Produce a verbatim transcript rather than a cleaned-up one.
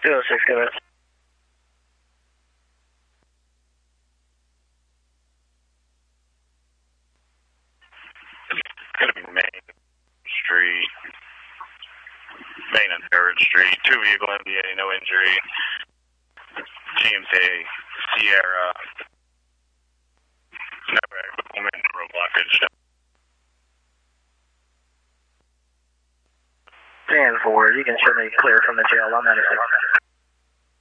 two oh six, go ahead. It's going to be Main Street, Main and third Street, two vehicle M V A, no injury. G M C Sierra, no moment, road blockage. ten four, you can show me clear from the jail. I'm ninety-six.